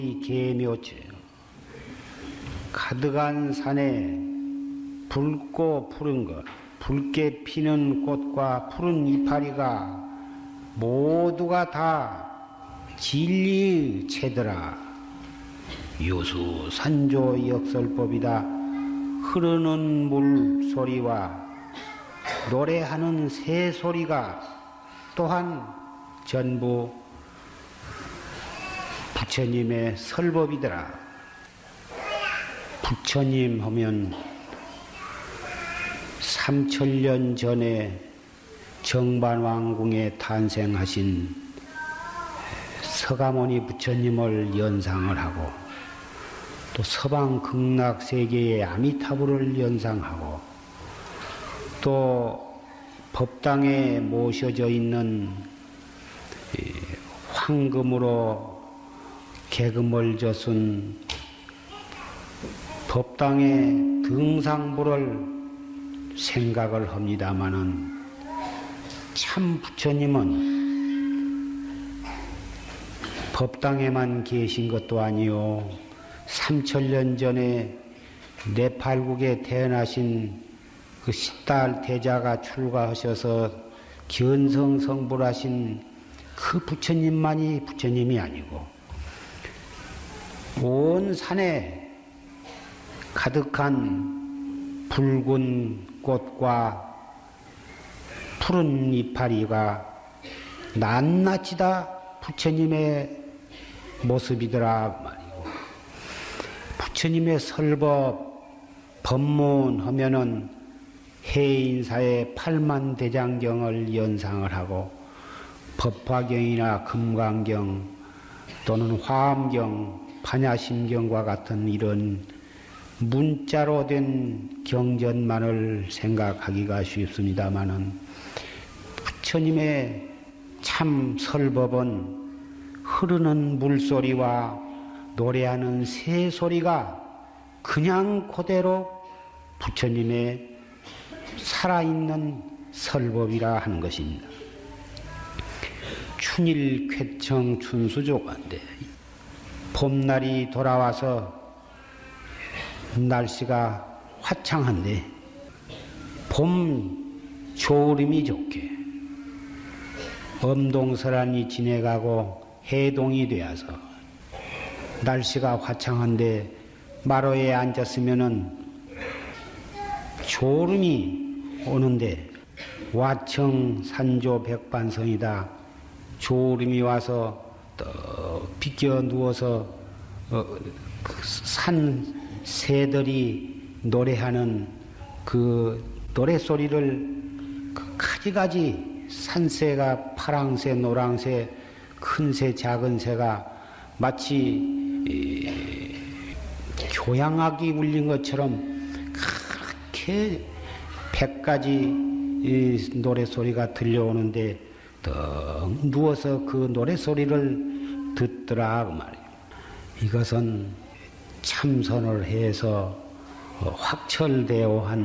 이 계묘죄요. 가득한 산에 붉고 푸른 것, 붉게 피는 꽃과 푸른 이파리가 모두가 다 진리의 채더라. 유수 산조 역설법이다. 흐르는 물 소리와 노래하는 새 소리가 또한 전부 부처님의 설법이더라. 부처님 하면 3000년 전에 정반왕궁에 탄생하신 서가모니 부처님을 연상을 하고, 또 서방 극락세계의 아미타불을 연상하고, 또 법당에 모셔져 있는 황금으로 개금을 젖은 법당의 등상부를 생각을 합니다마는, 참 부처님은 법당에만 계신 것도 아니요, 3000년 전에 네팔국에 태어나신 그 10달 대자가 출가하셔서 견성성불하신 그 부처님만이 부처님이 아니고, 온 산에 가득한 붉은 꽃과 푸른 이파리가 낱낱이 다 부처님의 모습이더라 말이고, 부처님의 설법 법문하면은 해인사의 8만대장경을 연상을 하고, 법화경이나 금강경 또는 화엄경, 반야심경과 같은 이런 문자로 된 경전만을 생각하기가 쉽습니다마는, 부처님의 참 설법은 흐르는 물소리와 노래하는 새 소리가 그냥 그대로 부처님의 살아있는 설법이라 하는 것입니다. 춘일 쾌청 춘수조관데, 봄날이 돌아와서 날씨가 화창한데, 봄 조림이 좋게 엄동설한이 지내가고 해동이 되어서 날씨가 화창한데 마루에 앉았으면은 졸음이 오는데, 와청 산조 백반성이다. 졸음이 와서 비껴 누워서 산 새들이 노래하는 그 노래소리를, 그 가지가지 산새가 파랑새, 노랑새, 큰 새, 작은 새가 마치 교향악이 울린 것처럼 그렇게 100가지 노래소리가 들려오는데 떡 누워서 그 노래소리를 듣더라 그 말이에요. 이것은 참선을 해서 확철대오한